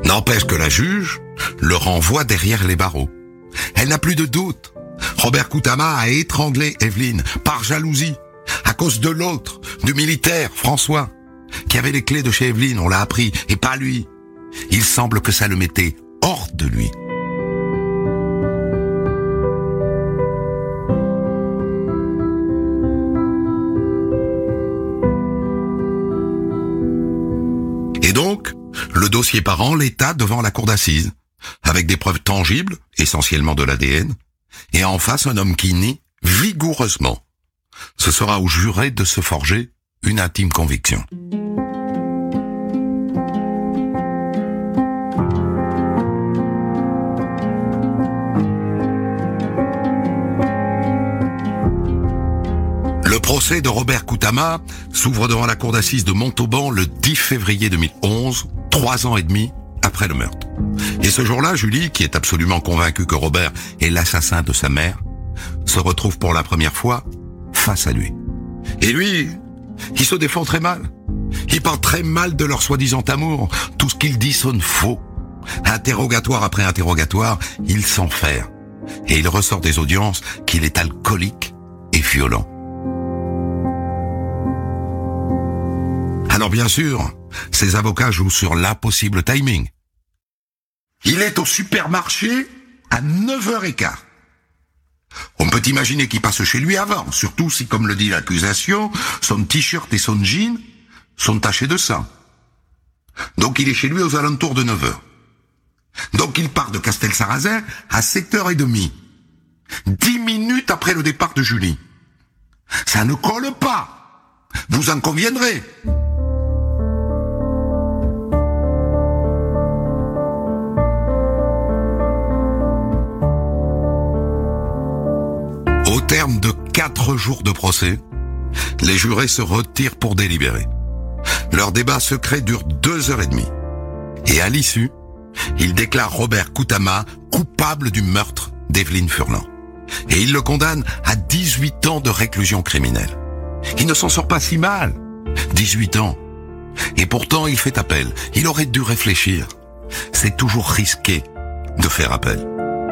N'empêche que la juge le renvoie derrière les barreaux. Elle n'a plus de doute. Robert Koutama a étranglé Evelyne par jalousie, à cause de l'autre, du militaire, François, qui avait les clés de chez Evelyne, on l'a appris, et pas lui. Il semble que ça le mettait hors de lui. Et donc, le dossier part en l'état devant la cour d'assises, avec des preuves tangibles, essentiellement de l'ADN, et en face un homme qui nie vigoureusement. Ce sera aux jurés de se forger une intime conviction. Le procès de Robert Koutama s'ouvre devant la cour d'assises de Montauban le 10 février 2011, 3 ans et demi après le meurtre. Et ce jour-là, Julie, qui est absolument convaincue que Robert est l'assassin de sa mère, se retrouve pour la première fois face à lui. Et lui, il se défend très mal. Il parle très mal de leur soi-disant amour. Tout ce qu'il dit sonne faux. Interrogatoire après interrogatoire, il s'enferre. Et il ressort des audiences qu'il est alcoolique et violent. Alors bien sûr, ses avocats jouent sur l'impossible timing. Il est au supermarché à 9h15. On peut imaginer qu'il passe chez lui avant, surtout si, comme le dit l'accusation, son t-shirt et son jean sont tachés de sang. Donc il est chez lui aux alentours de 9h. Donc il part de Castelsarrasin à 7h30. 10 minutes après le départ de Julie. Ça ne colle pas. Vous en conviendrez. Au terme de 4 jours de procès, les jurés se retirent pour délibérer. Leur débat secret dure 2h30. Et à l'issue, ils déclarent Robert Koutama coupable du meurtre d'Evelyne Furlan. Et ils le condamnent à 18 ans de réclusion criminelle. Il ne s'en sort pas si mal. 18 ans. Et pourtant, il fait appel. Il aurait dû réfléchir. C'est toujours risqué de faire appel.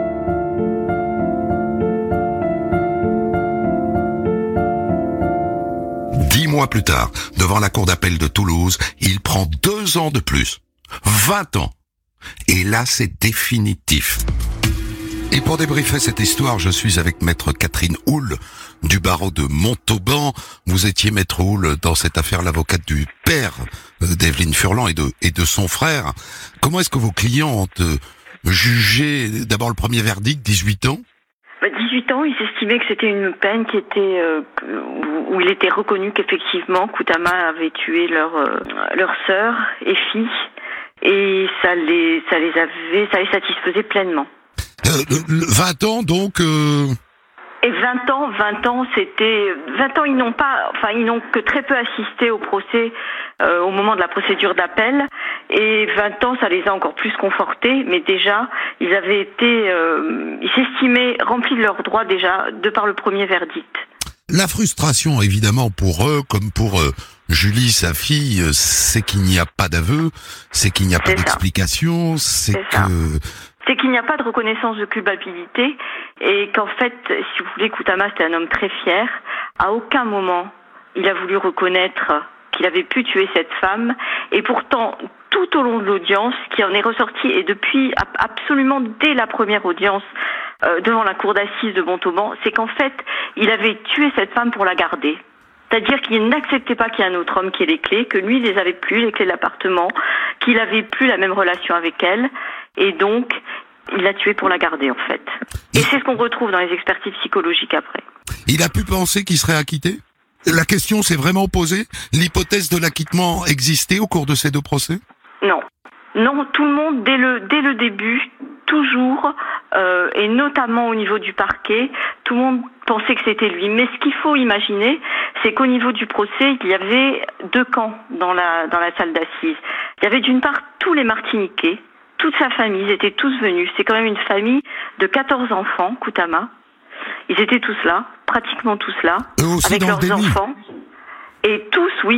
10 mois plus tard, devant la cour d'appel de Toulouse, il prend 2 ans de plus. 20 ans. Et là, c'est définitif. Et pour débriefer cette histoire, je suis avec maître Catherine Houle, du barreau de Montauban. Vous étiez, maître Houle, dans cette affaire, l'avocate du père d'Evelyne Furlan et de son frère. Comment est-ce que vos clients ont jugé d'abord le premier verdict, 18 ans? 18 ans, ils estimaient que c'était une peine qui était où il était reconnu qu'effectivement Koutama avait tué leur sœur et fille, et ça les satisfaisait pleinement. 20 ans donc. Et 20 ans, c'était 20 ans. Ils n'ont que très peu assisté au procès au moment de la procédure d'appel, et 20 ans, ça les a encore plus confortés. Mais déjà, ils avaient été, ils s'estimaient remplis de leurs droits déjà de par le premier verdict. La frustration, évidemment, pour eux, comme pour Julie, sa fille, c'est qu'il n'y a pas d'aveu, c'est qu'il n'y a pas d'explication, c'est qu'il n'y a pas de reconnaissance de culpabilité, et qu'en fait, si vous voulez, Koutama, c'était un homme très fier. À aucun moment, il a voulu reconnaître qu'il avait pu tuer cette femme, et pourtant, tout au long de l'audience, qui en est ressorti, et depuis absolument dès la première audience devant la cour d'assises de Montauban, c'est qu'en fait, il avait tué cette femme pour la garder. C'est-à-dire qu'il n'acceptait pas qu'il y ait un autre homme qui ait les clés, que lui, il les avait plus, les clés de l'appartement, qu'il avait plus la même relation avec elle, et donc, il l'a tuée pour la garder, en fait. Et c'est ce qu'on retrouve dans les expertises psychologiques après. Il a pu penser qu'il serait acquitté? La question s'est vraiment posée? L'hypothèse de l'acquittement existait au cours de ces 2 procès? Non. Non, tout le monde, dès le début, toujours, et notamment au niveau du parquet, tout le monde pensait que c'était lui. Mais ce qu'il faut imaginer, c'est qu'au niveau du procès, il y avait 2 camps dans la salle d'assises. Il y avait d'une part tous les Martiniquais, toute sa famille, ils étaient tous venus. C'est quand même une famille de 14 enfants, Koutama. Ils étaient tous là, pratiquement tous là, avec leurs enfants. Et tous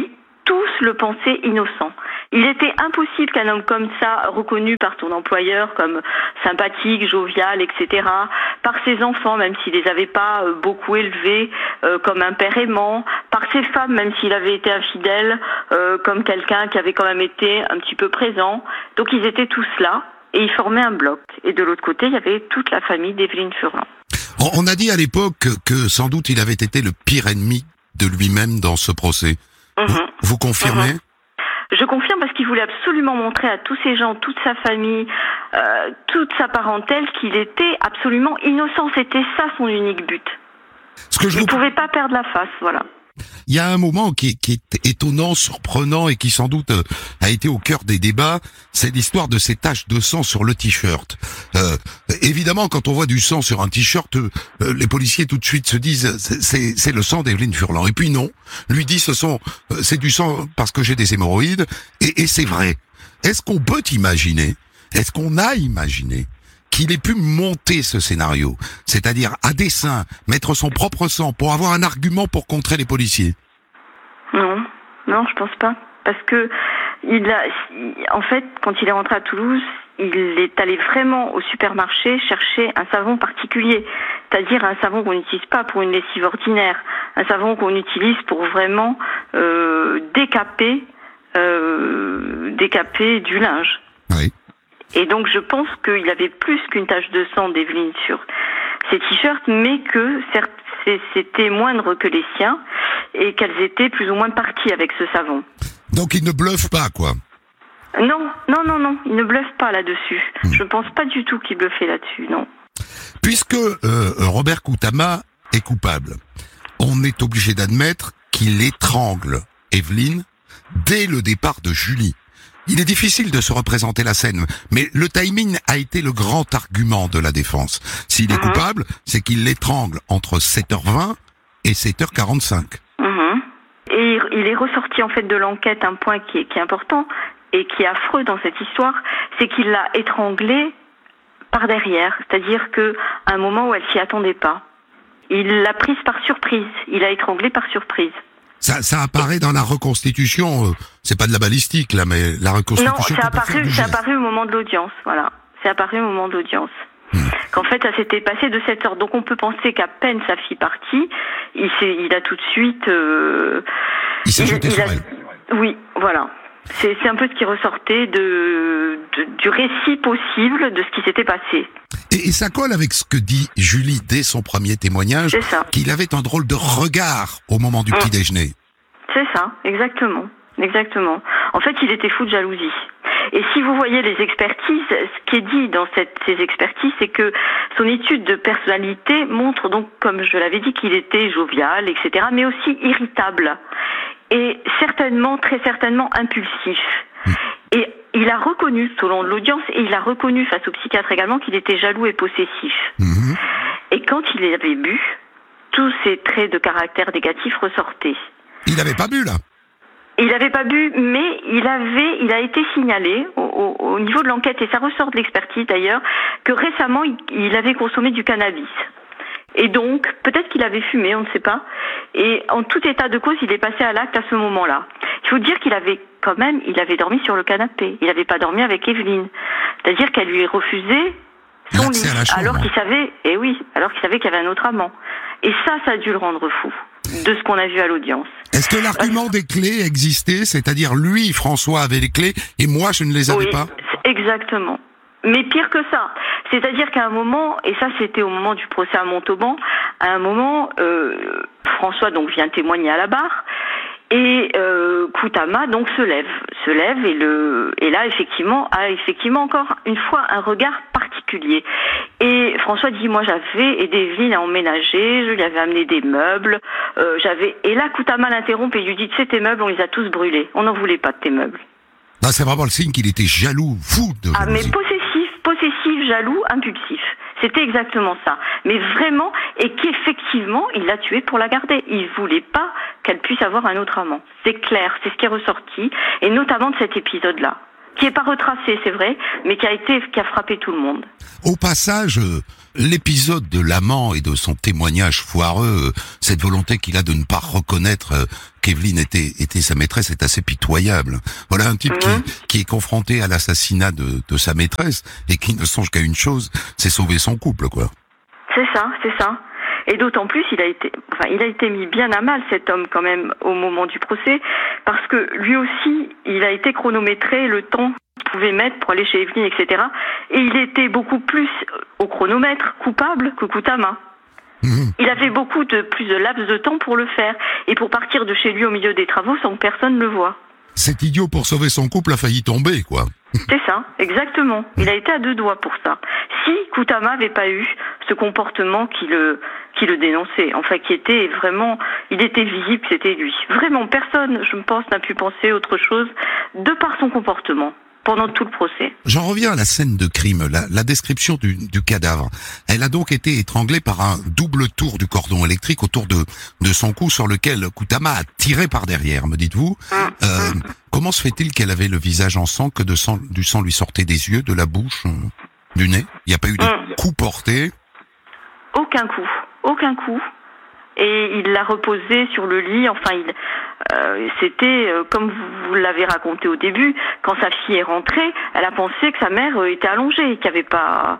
tous le pensaient innocent. Il était impossible qu'un homme comme ça, reconnu par son employeur comme sympathique, jovial, etc., par ses enfants, même s'il les avait pas beaucoup élevés, comme un père aimant, par ses femmes, même s'il avait été infidèle, comme quelqu'un qui avait quand même été un petit peu présent. Donc ils étaient tous là et ils formaient un bloc. Et de l'autre côté, il y avait toute la famille d'Evelyne Furlan. On a dit à l'époque que sans doute il avait été le pire ennemi de lui-même dans ce procès. Vous confirmez ? Je confirme parce qu'il voulait absolument montrer à tous ces gens, toute sa famille, toute sa parentèle qu'il était absolument innocent. C'était ça son unique but. Il ne pouvait pas perdre la face, voilà. Il y a un moment qui est étonnant, surprenant et qui sans doute a été au cœur des débats, c'est l'histoire de ces taches de sang sur le t-shirt. Évidemment, quand on voit du sang sur un t-shirt, les policiers tout de suite se disent c'est le sang d'Evelyne Furlan. Et puis non, lui dit c'est du sang parce que j'ai des hémorroïdes et c'est vrai. Est-ce qu'on peut imaginer, est-ce qu'on a imaginé qu'il ait pu monter ce scénario, c'est-à-dire à dessein, mettre son propre sang pour avoir un argument pour contrer les policiers? Non, je pense pas. Parce que en fait, quand il est rentré à Toulouse, il est allé vraiment au supermarché chercher un savon particulier, c'est-à-dire un savon qu'on n'utilise pas pour une lessive ordinaire, un savon qu'on utilise pour vraiment décaper du linge. Oui. Et donc je pense qu'il avait plus qu'une tache de sang d'Evelyne sur ses t-shirts, mais que certes c'était moindre que les siens et qu'elles étaient plus ou moins parties avec ce savon. Donc il ne bluffe pas, quoi. Non, il ne bluffe pas là-dessus. Je ne pense pas du tout qu'il bluffait là-dessus, non. Puisque Robert Koutama est coupable, on est obligé d'admettre qu'il étrangle Evelyne dès le départ de Julie. Il est difficile de se représenter la scène, mais le timing a été le grand argument de la défense. S'il est coupable, c'est qu'il l'étrangle entre 7h20 et 7h45. Et il est ressorti en fait de l'enquête un point qui est important et qui est affreux dans cette histoire, c'est qu'il l'a étranglée par derrière, c'est-à-dire qu'à un moment où elle s'y attendait pas. Il l'a prise par surprise, il l'a étranglée par surprise. Ça apparaît dans la reconstitution, c'est pas de la balistique là, mais la reconstitution. Non, c'est apparu au moment de l'audience, voilà. C'est apparu au moment de l'audience. Qu'en fait, ça s'était passé de cette sorte. Donc on peut penser qu'à peine sa fille partie, il a tout de suite... il s'est jeté sur elle. Oui, voilà. C'est un peu ce qui ressortait du récit possible de ce qui s'était passé. Et ça colle avec ce que dit Julie dès son premier témoignage, qu'il avait un drôle de regard au moment du petit déjeuner. C'est ça, exactement. En fait, il était fou de jalousie. Et si vous voyez les expertises, ce qui est dit dans ces expertises, c'est que son étude de personnalité montre donc, comme je l'avais dit, qu'il était jovial, etc., mais aussi irritable. Et certainement, très certainement impulsif. Et il a reconnu, selon l'audience, et il a reconnu face au psychiatre également, qu'il était jaloux et possessif. Et quand il avait bu, tous ces traits de caractère négatifs ressortaient. Il n'avait pas bu, là? Il n'avait pas bu, mais il a été signalé au niveau de l'enquête, et ça ressort de l'expertise d'ailleurs, que récemment, il avait consommé du cannabis. Et donc, peut-être qu'il avait fumé, on ne sait pas. Et en tout état de cause, il est passé à l'acte à ce moment-là. Il faut dire qu'il avait dormi sur le canapé. Il n'avait pas dormi avec Evelyne. C'est-à-dire qu'elle lui refusait son lit. Alors qu'il savait qu'il y avait un autre amant. Et ça a dû le rendre fou, de ce qu'on a vu à l'audience. Est-ce que l'argument des clés existait? C'est-à-dire, lui, François, avait les clés, et moi, je ne les avais pas? Exactement. Mais pire que ça, c'est-à-dire qu'à un moment, et ça c'était au moment du procès à Montauban, à un moment, François donc vient témoigner à la barre, et Koutama donc se lève et là a effectivement encore une fois un regard particulier. Et François dit, moi j'avais aidé Evelyne à emménager, je lui avais amené des meubles, et là Koutama l'interrompt et lui dit, tu sais, tes meubles on les a tous brûlés, on n'en voulait pas de tes meubles. Là, c'est vraiment le signe qu'il était jaloux, fou de jalousie. Mais possessif, jaloux, impulsif. C'était exactement ça. Mais vraiment, et qu'effectivement, il l'a tuée pour la garder. Il voulait pas qu'elle puisse avoir un autre amant. C'est clair, c'est ce qui est ressorti, et notamment de cet épisode-là, qui est pas retracé, c'est vrai, mais qui a frappé tout le monde. Au passage, L'épisode de l'amant et de son témoignage foireux, cette volonté qu'il a de ne pas reconnaître qu'Evelyne était sa maîtresse est assez pitoyable. Voilà un type qui est confronté à l'assassinat de sa maîtresse et qui ne songe qu'à une chose, c'est sauver son couple, quoi. C'est ça. Et d'autant plus, il a été mis bien à mal, cet homme, quand même, au moment du procès, parce que lui aussi, il a été chronométré le temps qu'il pouvait mettre pour aller chez Evelyne, etc. Et il était beaucoup plus au chronomètre coupable que Koutama. Il avait plus de laps de temps pour le faire, et pour partir de chez lui au milieu des travaux sans que personne le voie. Cet idiot, pour sauver son couple, a failli tomber, quoi. C'est ça, exactement. Il a été à 2 doigts pour ça. Si Koutama avait pas eu ce comportement qui le dénonçait, enfin qui était vraiment, il était visible, c'était lui. Vraiment, personne, je pense, n'a pu penser autre chose de par son comportement pendant tout le procès. J'en reviens à la scène de crime, la description du cadavre. Elle a donc été étranglée par un double tour du cordon électrique autour de son cou sur lequel Koutama a tiré par derrière, me dites-vous. Comment se fait-il qu'elle avait le visage en sang, que du sang lui sortait des yeux, de la bouche, du nez? Il n'y a pas eu de coup porté? Aucun coup. Et il l'a reposé sur le lit, enfin c'était comme vous l'avez raconté au début, quand sa fille est rentrée, elle a pensé que sa mère était allongée, qu'il n'y avait pas...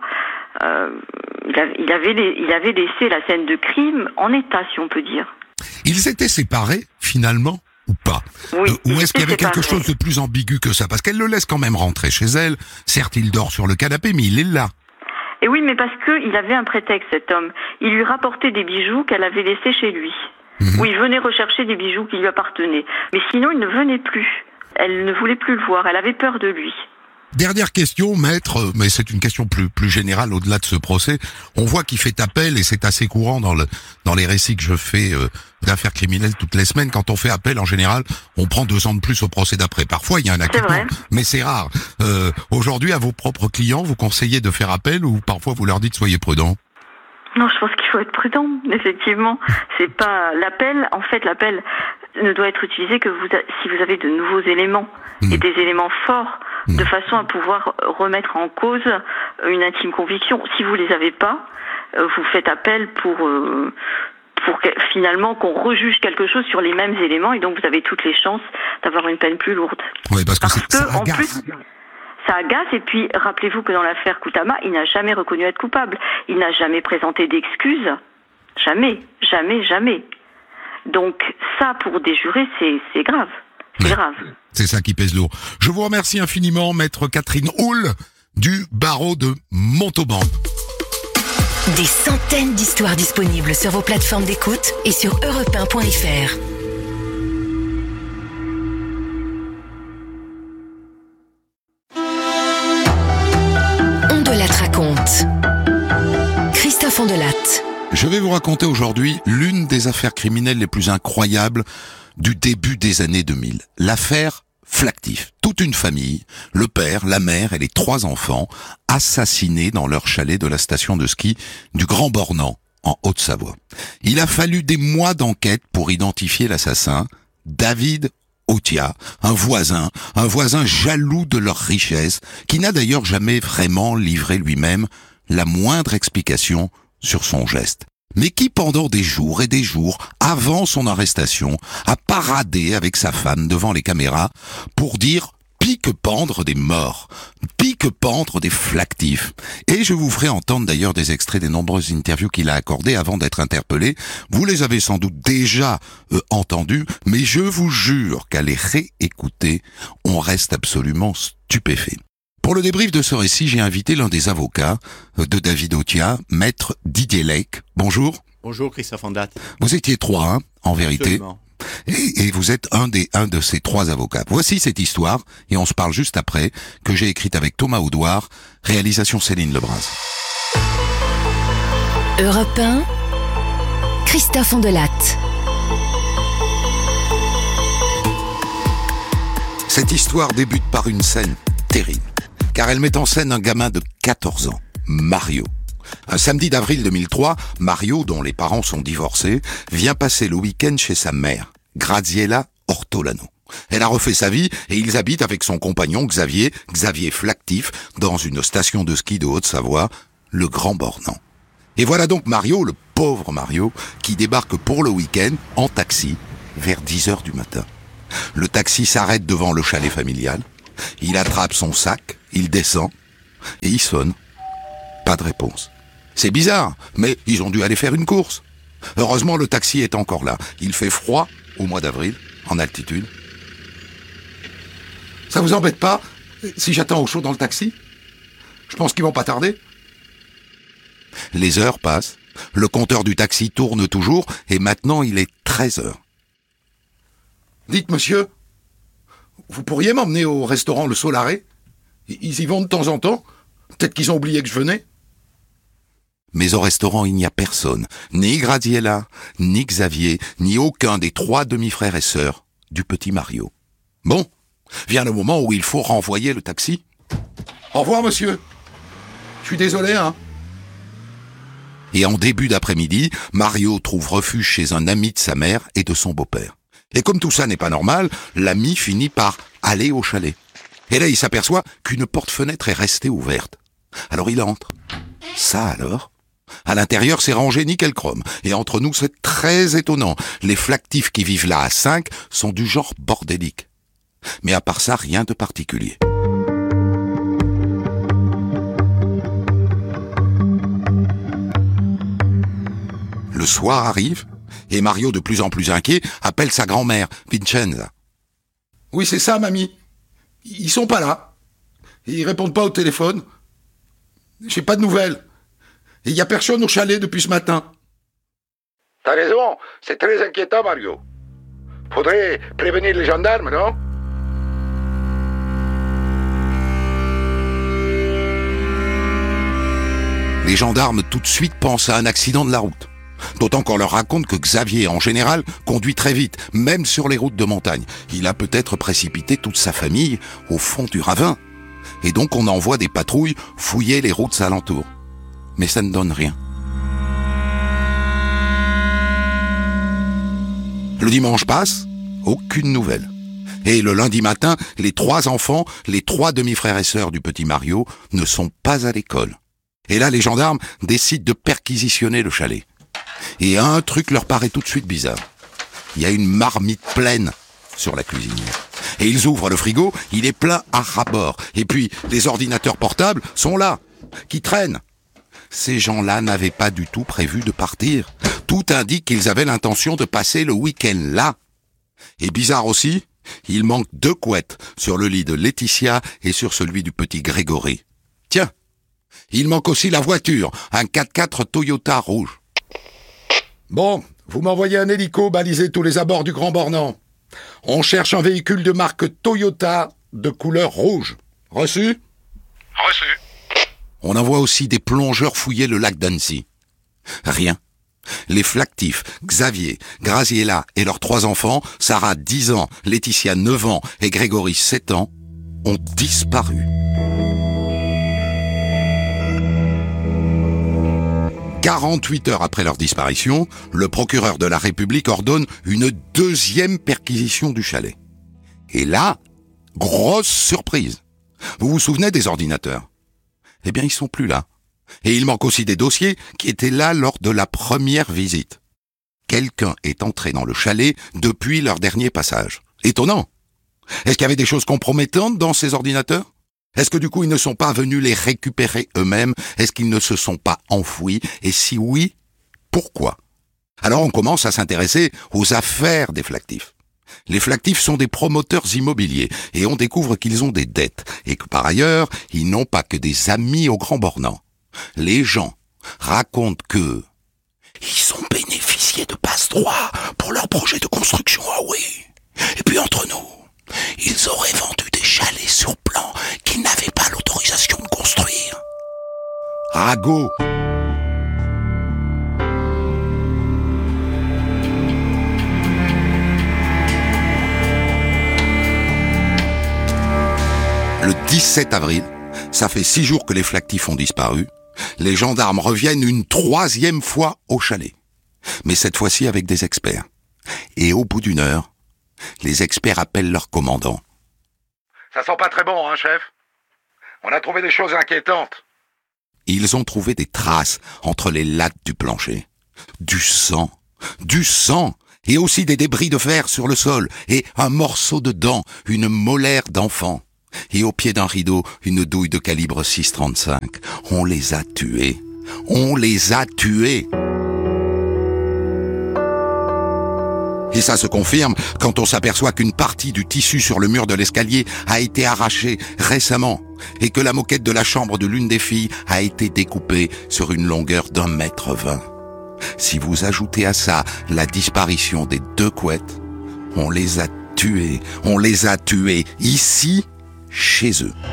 il avait laissé la scène de crime en état, si on peut dire. Ils étaient séparés, finalement, ou pas? Oui, ou est-ce qu'il y avait quelque chose de plus ambigu que ça? Parce qu'elle le laisse quand même rentrer chez elle. Certes, il dort sur le canapé, mais il est là. Et oui, mais parce qu'il avait un prétexte, cet homme. Il lui rapportait des bijoux qu'elle avait laissés chez lui. Où il venait rechercher des bijoux qui lui appartenaient. Mais sinon, il ne venait plus. Elle ne voulait plus le voir. Elle avait peur de lui. Dernière question, maître, mais c'est une question plus générale au-delà de ce procès. On voit qu'il fait appel, et c'est assez courant dans les récits que je fais d'affaires criminelles toutes les semaines. Quand on fait appel, en général, on prend 2 ans de plus au procès d'après. Parfois, il y a un acquittement, mais c'est rare. Aujourd'hui, à vos propres clients, vous conseillez de faire appel ou parfois vous leur dites soyez prudents? Non, je pense qu'il faut être prudent, effectivement. C'est pas l'appel. En fait, l'appel ne doit être utilisé que si vous avez de nouveaux éléments et des éléments forts, de façon à pouvoir remettre en cause une intime conviction. Si vous les avez pas, vous faites appel pour finalement qu'on rejuge quelque chose sur les mêmes éléments, et donc vous avez toutes les chances d'avoir une peine plus lourde. Oui, parce que ça en agace. plus, ça agace. Et puis rappelez-vous que dans l'affaire Koutama, il n'a jamais reconnu être coupable. Il n'a jamais présenté d'excuses. Jamais. Donc ça, pour des jurés, c'est grave. C'est grave. C'est ça qui pèse lourd. Je vous remercie infiniment, maître Catherine Houle, du barreau de Montauban. Des centaines d'histoires disponibles sur vos plateformes d'écoute et sur europe1.fr. On de Latte raconte. Christophe Ondelatte. Je vais vous raconter aujourd'hui l'une des affaires criminelles les plus incroyables du début des années 2000. L'affaire Flactif. Toute une famille, le père, la mère et les 3 enfants, assassinés dans leur chalet de la station de ski du Grand Bornand, en Haute-Savoie. Il a fallu des mois d'enquête pour identifier l'assassin, David Otia, un voisin jaloux de leur richesse, qui n'a d'ailleurs jamais vraiment livré lui-même la moindre explication sur son geste, mais qui pendant des jours et des jours, avant son arrestation, a paradé avec sa femme devant les caméras pour dire pique-pendre des morts, pique-pendre des Flactifs. Et je vous ferai entendre d'ailleurs des extraits des nombreuses interviews qu'il a accordées avant d'être interpellé. Vous les avez sans doute déjà entendues, mais je vous jure qu'à les réécouter, on reste absolument stupéfait. Pour le débrief de ce récit, j'ai invité l'un des avocats de David Otia, maître Didier Lake. Bonjour. Bonjour Christophe Ondelatte. Vous étiez 3, hein, en vérité. Absolument. Et vous êtes un de ces 3 avocats. Voici cette histoire, et on se parle juste après, que j'ai écrite avec Thomas Audouard, réalisation Céline Lebras. Europe 1, Christophe Ondelatte. Cette histoire débute par une scène terrible, car elle met en scène un gamin de 14 ans, Mario. Un samedi d'avril 2003, Mario, dont les parents sont divorcés, vient passer le week-end chez sa mère, Graziella Ortolano. Elle a refait sa vie et ils habitent avec son compagnon Xavier Flactif, dans une station de ski de Haute-Savoie, le Grand Bornand. Et voilà donc Mario, le pauvre Mario, qui débarque pour le week-end en taxi vers 10h du matin. Le taxi s'arrête devant le chalet familial. Il attrape son sac, il descend et il sonne. Pas de réponse. C'est bizarre, mais ils ont dû aller faire une course. Heureusement, le taxi est encore là. Il fait froid au mois d'avril, en altitude. Ça vous embête pas si j'attends au chaud dans le taxi? Je pense qu'ils vont pas tarder. Les heures passent, le compteur du taxi tourne toujours, et maintenant il est 13h. Dites, monsieur, vous pourriez m'emmener au restaurant Le Solaré? Ils y vont de temps en temps? Peut-être qu'ils ont oublié que je venais? Mais au restaurant, il n'y a personne. Ni Graziella, ni Xavier, ni aucun des 3 demi-frères et sœurs du petit Mario. Bon, vient le moment où il faut renvoyer le taxi. Au revoir, monsieur. Je suis désolé, hein. Et en début d'après-midi, Mario trouve refuge chez un ami de sa mère et de son beau-père. Et comme tout ça n'est pas normal, l'ami finit par aller au chalet. Et là, il s'aperçoit qu'une porte-fenêtre est restée ouverte. Alors il entre. Ça alors? À l'intérieur, c'est rangé nickel chrome. Et entre nous, c'est très étonnant. Les flactifs qui vivent là à 5 sont du genre bordélique. Mais à part ça, rien de particulier. Le soir arrive, et Mario, de plus en plus inquiet, appelle sa grand-mère, Vincenza. « Oui, c'est ça, mamie. Ils sont pas là. Ils répondent pas au téléphone. J'ai pas de nouvelles. Et il y a personne au chalet depuis ce matin. » T'as raison, c'est très inquiétant, Mario. Faudrait prévenir les gendarmes, non? Les gendarmes tout de suite pensent à un accident de la route. D'autant qu'on leur raconte que Xavier, en général, conduit très vite, même sur les routes de montagne. Il a peut-être précipité toute sa famille au fond du ravin. Et donc on envoie des patrouilles fouiller les routes alentours. Mais ça ne donne rien. Le dimanche passe, aucune nouvelle. Et le lundi matin, les 3 enfants, les 3 demi-frères et sœurs du petit Mario, ne sont pas à l'école. Et là, les gendarmes décident de perquisitionner le chalet. Et un truc leur paraît tout de suite bizarre. Il y a une marmite pleine sur la cuisinière. Et ils ouvrent le frigo, il est plein à ras-bord. Et puis, les ordinateurs portables sont là, qui traînent. Ces gens-là n'avaient pas du tout prévu de partir. Tout indique qu'ils avaient l'intention de passer le week-end là. Et bizarre aussi, il manque 2 couettes sur le lit de Laetitia et sur celui du petit Grégory. Tiens, il manque aussi la voiture, un 4x4 Toyota rouge. Bon, vous m'envoyez un hélico baliser tous les abords du Grand Bornand. On cherche un véhicule de marque Toyota de couleur rouge. Reçu? Reçu. On envoie aussi des plongeurs fouiller le lac d'Annecy. Rien. Les flactifs, Xavier, Graziella et leurs 3 enfants, Sarah 10 ans, Laetitia 9 ans et Grégory 7 ans, ont disparu. « 48 heures après leur disparition, le procureur de la République ordonne une 2e perquisition du chalet. Et là, grosse surprise. Vous vous souvenez des ordinateurs? Eh bien, ils sont plus là. Et il manque aussi des dossiers qui étaient là lors de la première visite. Quelqu'un est entré dans le chalet depuis leur dernier passage. Étonnant. Est-ce qu'il y avait des choses compromettantes dans ces ordinateurs? Est-ce que du coup ils ne sont pas venus les récupérer eux-mêmes? Est-ce qu'ils ne se sont pas enfouis? Et si oui, pourquoi? Alors on commence à s'intéresser aux affaires des flactifs. Les flactifs sont des promoteurs immobiliers et on découvre qu'ils ont des dettes et que par ailleurs, ils n'ont pas que des amis au Grand Bornand. Les gens racontent que ils ont bénéficié de passe-droit pour leur projet de construction, ah oui. Et puis entre nous, ils auraient vendu des chalets sur plan qu'ils n'avaient pas l'autorisation de construire. Ragot. Le 17 avril, ça fait 6 jours que les flactifs ont disparu, les gendarmes reviennent une 3e fois au chalet. Mais cette fois-ci avec des experts. Et au bout d'1 heure, les experts appellent leur commandant. « Ça sent pas très bon, hein, chef? On a trouvé des choses inquiétantes. » Ils ont trouvé des traces entre les lattes du plancher. Du sang, et aussi des débris de verre sur le sol, et un morceau de dent, une molaire d'enfant. Et au pied d'un rideau, une douille de calibre 6,35. On les a tués. Et ça se confirme quand on s'aperçoit qu'une partie du tissu sur le mur de l'escalier a été arrachée récemment et que la moquette de la chambre de l'une des filles a été découpée sur une longueur d'1,20 m. Si vous ajoutez à ça la disparition des 2 couettes, on les a tués ici, chez eux.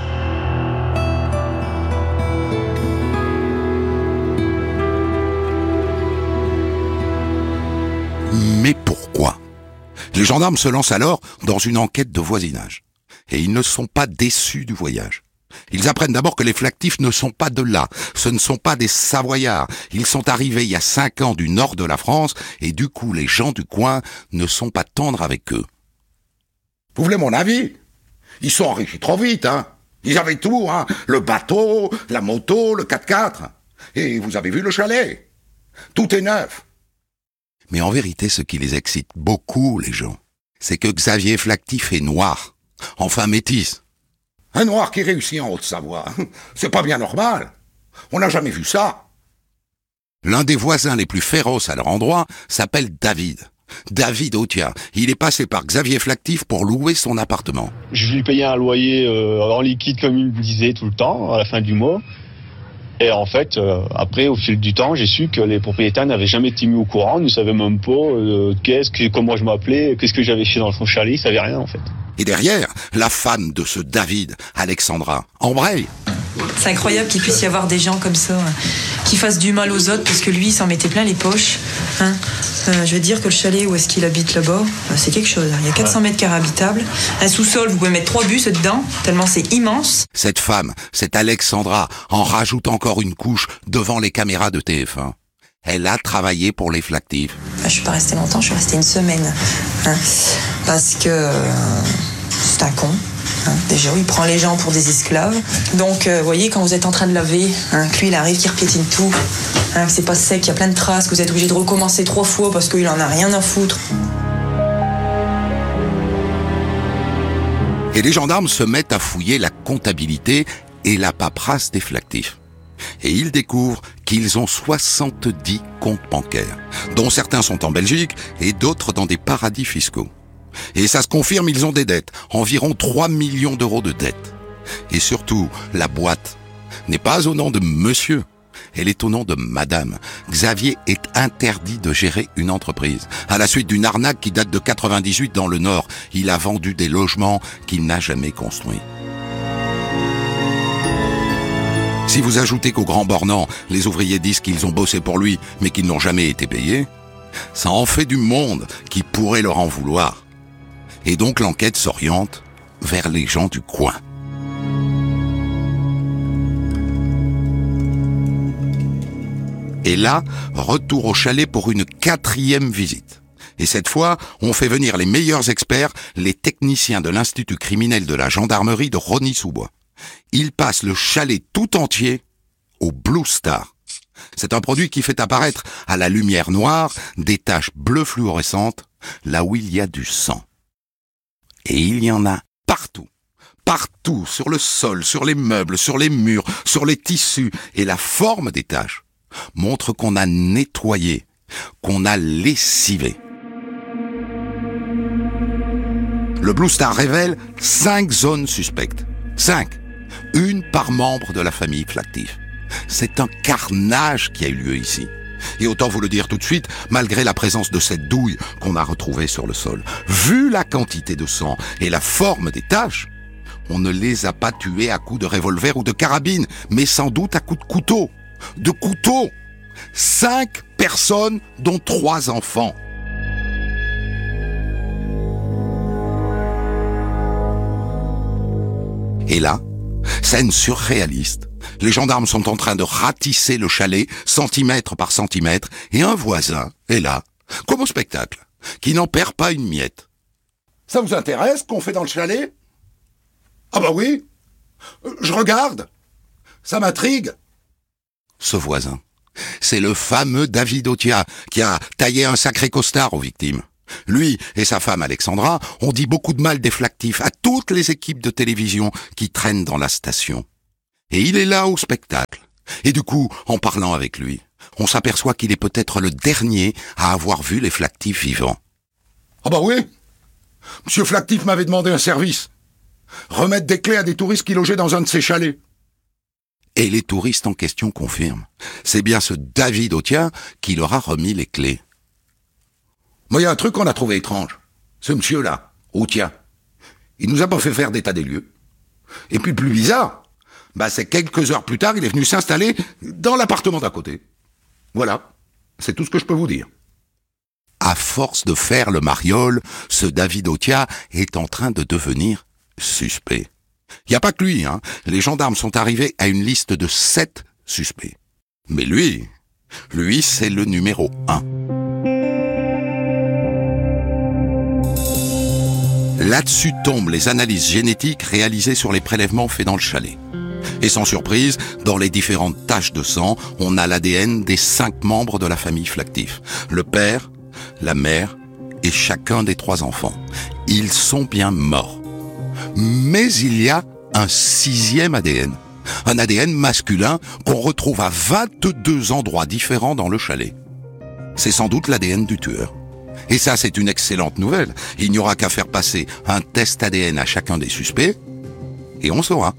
Mais pourquoi ? Les gendarmes se lancent alors dans une enquête de voisinage. Et ils ne sont pas déçus du voyage. Ils apprennent d'abord que les Flactifs ne sont pas de là. Ce ne sont pas des Savoyards. Ils sont arrivés il y a 5 ans du nord de la France et du coup les gens du coin ne sont pas tendres avec eux. Vous voulez mon avis ? Ils sont enrichis trop vite, hein. Ils avaient tout, hein. Le bateau, la moto, le 4x4. Et vous avez vu le chalet ? Tout est neuf. Mais en vérité, ce qui les excite beaucoup, les gens, c'est que Xavier Flactif est noir, enfin métis. Un noir qui réussit en Haute-Savoie, c'est pas bien normal. On n'a jamais vu ça. L'un des voisins les plus féroces à leur endroit s'appelle David. David Autiat. Il est passé par Xavier Flactif pour louer son appartement. Je lui payais un loyer en liquide, comme il me disait tout le temps, à la fin du mois. Et en fait, après, au fil du temps, j'ai su que les propriétaires n'avaient jamais été mis au courant, ne savaient même pas comment je m'appelais, qu'est-ce que j'avais fait dans son chalet, ils savaient rien en fait. Et derrière, la femme de ce David, Alexandra, embraye. C'est incroyable qu'il puisse y avoir des gens comme ça, qui fassent du mal aux autres, parce que lui, il s'en mettait plein les poches. Hein. Je veux dire que le chalet où est-ce qu'il habite là-bas, c'est quelque chose. Il y a 400 mètres carrés habitables. Un sous-sol, vous pouvez mettre 3 bus dedans, tellement c'est immense. Cette femme, cette Alexandra, en rajoute encore une couche devant les caméras de TF1. Elle a travaillé pour les Flactifs. Je suis pas restée longtemps, je suis restée 1 semaine. Hein, parce que c'est un con. Déjà, il prend les gens pour des esclaves. Donc, vous voyez, quand vous êtes en train de laver, que lui, il arrive, qu'il repiétine tout, que c'est pas sec, qu'il y a plein de traces, que vous êtes obligé de recommencer 3 fois parce qu'il en a rien à foutre. Et les gendarmes se mettent à fouiller la comptabilité et la paperasse des Flactifs. Et ils découvrent qu'ils ont 70 comptes bancaires, dont certains sont en Belgique et d'autres dans des paradis fiscaux. Et ça se confirme, ils ont des dettes, environ 3 millions d'euros de dettes. Et surtout, la boîte n'est pas au nom de monsieur, elle est au nom de madame. Xavier est interdit de gérer une entreprise. À la suite d'une arnaque qui date de 98 dans le Nord, il a vendu des logements qu'il n'a jamais construits. Si vous ajoutez qu'au Grand Bornand, les ouvriers disent qu'ils ont bossé pour lui, mais qu'ils n'ont jamais été payés, ça en fait du monde qui pourrait leur en vouloir. Et donc l'enquête s'oriente vers les gens du coin. Et là, retour au chalet pour une 4e visite. Et cette fois, on fait venir les meilleurs experts, les techniciens de l'Institut criminel de la gendarmerie de Rosny-sous-Bois. Ils passent le chalet tout entier au Blue Star. C'est un produit qui fait apparaître à la lumière noire des taches bleues fluorescentes là où il y a du sang. Et il y en a partout. Partout, sur le sol, sur les meubles, sur les murs, sur les tissus. Et la forme des taches montre qu'on a nettoyé, qu'on a lessivé. Le Blue Star révèle 5 zones suspectes. 5. Une par membre de la famille Flactif. C'est un carnage qui a eu lieu ici. Et autant vous le dire tout de suite, malgré la présence de cette douille qu'on a retrouvée sur le sol, vu la quantité de sang et la forme des taches, on ne les a pas tués à coups de revolver ou de carabine, mais sans doute à coups de couteau. De couteau 5 personnes, dont 3 enfants. Et là, scène surréaliste. Les gendarmes sont en train de ratisser le chalet, centimètre par centimètre, et un voisin est là, comme au spectacle, qui n'en perd pas une miette. Ça vous intéresse qu'on fait dans le chalet ? Ah bah oui, je regarde, ça m'intrigue. ce voisin. C'est le fameux David Otia qui a taillé un sacré costard aux victimes. Lui et sa femme Alexandra ont dit beaucoup de mal des Flactifs à toutes les équipes de télévision qui traînent dans la station. Et il est là au spectacle. Et du coup, en parlant avec lui, on s'aperçoit qu'il est peut-être le dernier à avoir vu les Flactifs vivants. Ah bah oui. Monsieur Flactif m'avait demandé un service. Remettre des clés à des touristes qui logeaient dans un de ses chalets. Et les touristes en question confirment. C'est bien ce David Otia qui leur a remis les clés. Mais il y a un truc qu'on a trouvé étrange. Ce monsieur-là, Otia, il nous a pas fait faire d'état des lieux. Et puis le plus bizarre, c'est quelques heures plus tard, il est venu s'installer dans l'appartement d'à côté. Voilà, c'est tout ce que je peux vous dire. À force de faire le mariole, ce David Otia est en train de devenir suspect. Il n'y a pas que lui, Les gendarmes sont arrivés à une liste de 7 suspects. Mais lui, c'est le numéro 1. Là-dessus tombent les analyses génétiques réalisées sur les prélèvements faits dans le chalet. Et sans surprise, dans les différentes taches de sang, on a l'ADN des 5 membres de la famille Flactif. Le père, la mère et chacun des 3 enfants. Ils sont bien morts. Mais il y a un 6e ADN. Un ADN masculin qu'on retrouve à 22 endroits différents dans le chalet. C'est sans doute l'ADN du tueur. Et ça, c'est une excellente nouvelle. Il n'y aura qu'à faire passer un test ADN à chacun des suspects et on saura.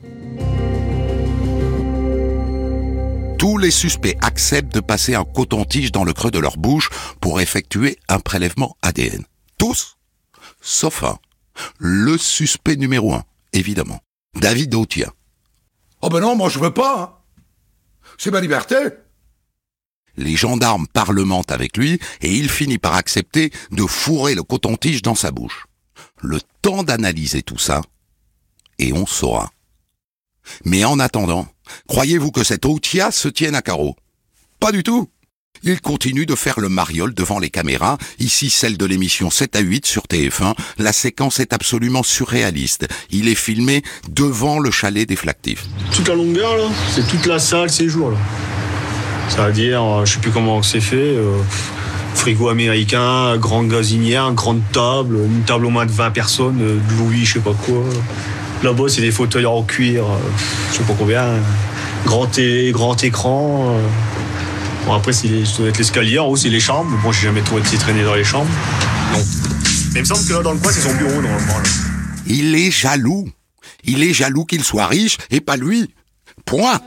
Tous les suspects acceptent de passer un coton-tige dans le creux de leur bouche pour effectuer un prélèvement ADN. Tous, sauf un. Le suspect numéro 1, évidemment. David Otia. Oh ben non, moi je veux pas. C'est ma liberté. Les gendarmes parlementent avec lui et il finit par accepter de fourrer le coton-tige dans sa bouche. Le temps d'analyser tout ça, et on saura. Mais en attendant, croyez-vous que cet Otia se tienne à carreau? Pas du tout. Il continue de faire le mariole devant les caméras, ici celle de l'émission 7 à 8 sur TF1. La séquence est absolument surréaliste. Il est filmé devant le chalet des Flactifs. Toute la longueur, là, c'est toute la salle séjour, là. Ça veut dire, je sais plus comment c'est fait, frigo américain, grande gazinière, grande table, une table au moins de 20 personnes, de Louis, je sais pas quoi. Là-bas, c'est des fauteuils en cuir, je sais pas combien, grand écran. Bon, après, ça doit être l'escalier, en haut, c'est les chambres. Bon, j'ai jamais trop été traîné dans les chambres. Non. Mais il me semble que là, dans le coin, c'est son bureau, normalement. Là. Il est jaloux. Il est jaloux qu'il soit riche et pas lui. Point.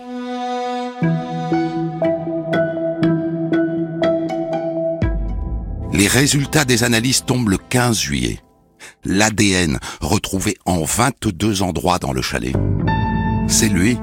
Les résultats des analyses tombent le 15 juillet. L'ADN retrouvé en 22 endroits dans le chalet. C'est lui.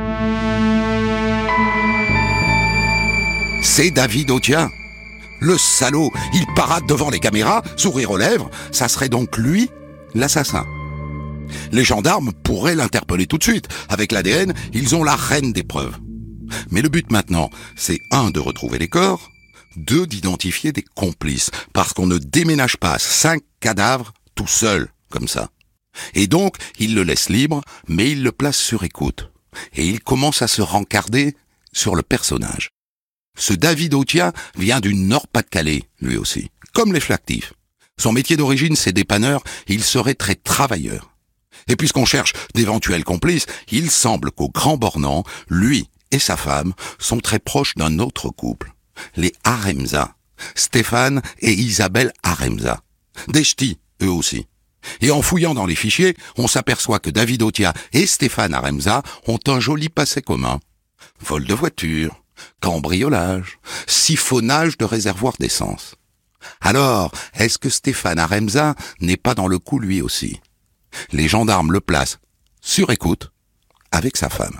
C'est David Otia. Le salaud, il parade devant les caméras, sourire aux lèvres. Ça serait donc lui, l'assassin. Les gendarmes pourraient l'interpeller tout de suite. Avec l'ADN, ils ont la reine des preuves. Mais le but maintenant, c'est 1, de retrouver les corps, 2, d'identifier des complices, parce qu'on ne déménage pas 5 cadavres tout seul, comme ça. Et donc, il le laisse libre, mais il le place sur écoute. Et il commence à se rencarder sur le personnage. Ce David Otia vient du Nord-Pas-de-Calais, lui aussi, comme les Flactifs. Son métier d'origine, c'est dépanneur, il serait très travailleur. Et puisqu'on cherche d'éventuels complices, il semble qu'au Grand Bornand, lui et sa femme sont très proches d'un autre couple, les Aremza, Stéphane et Isabelle Aremza. Des ch'tis, eux aussi. Et en fouillant dans les fichiers, on s'aperçoit que David Otia et Stéphane Aremza ont un joli passé commun. Vol de voiture, cambriolage, siphonnage de réservoirs d'essence. Alors, est-ce que Stéphane Aremza n'est pas dans le coup lui aussi? Les gendarmes le placent sur écoute avec sa femme.